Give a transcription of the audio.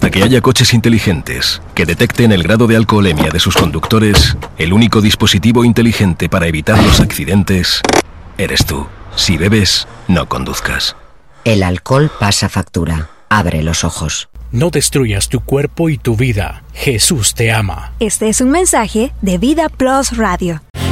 Hasta que haya coches inteligentes que detecten el grado de alcoholemia de sus conductores, el único dispositivo inteligente para evitar los accidentes eres tú. Si bebes, no conduzcas. El alcohol pasa factura. Abre los ojos. No destruyas tu cuerpo y tu vida. Jesús te ama. Este es un mensaje de Vida Plus Radio.